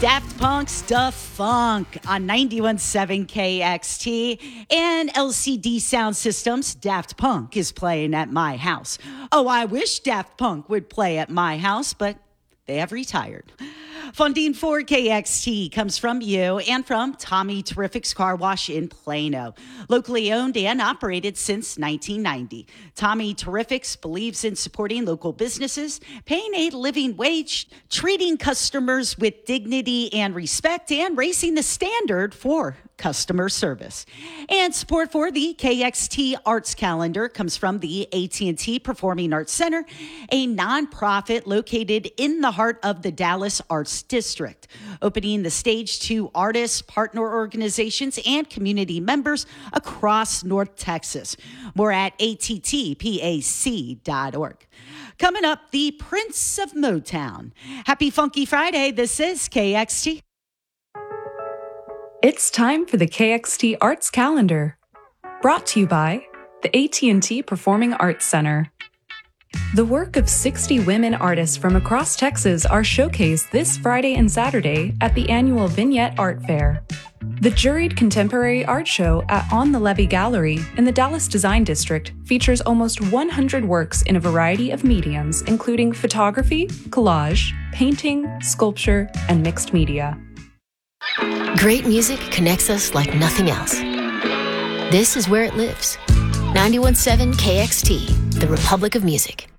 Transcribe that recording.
Daft Punk's Da Funk on 91.7 KXT and LCD Sound Systems. Daft Punk is playing at my house. Oh, I wish Daft Punk would play at my house, but they have retired. Funding for KXT comes from you and from Tommy Terrific's Car Wash in Plano. Locally owned and operated since 1990. Tommy Terrific's believes in supporting local businesses, paying a living wage, treating customers with dignity and respect, and raising the standard for customer service. And support for the KXT Arts Calendar comes from the AT&T Performing Arts Center, a nonprofit located in the heart of the Dallas Arts District, opening the stage to artists, partner organizations, and community members across North Texas. More at attpac.org. Coming up, the Prince of Motown. Happy Funky Friday. This is KXT. It's time for the KXT Arts Calendar, brought to you by the AT&T Performing Arts Center. The work of 60 women artists from across Texas are showcased this Friday and Saturday at the annual Vignette Art Fair. The juried contemporary art show at On the Levee Gallery in the Dallas Design District features almost 100 works in a variety of mediums, including photography, collage, painting, sculpture, and mixed media. Great music connects us like nothing else. This is where it lives. 91.7 KXT, the Republic of Music.